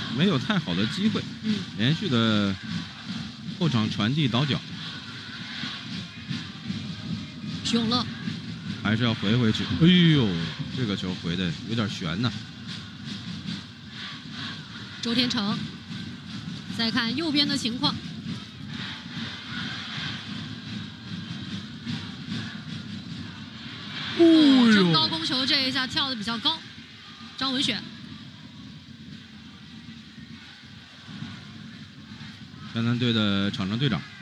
没有太好的机会，连续的后场传递倒脚， 徐永乐还是要回去。哎呦，这个球回的有点悬呐。 周天成，再看右边的情况。中高空球这一下跳的比较高，张文雪。 江南队的场上队长。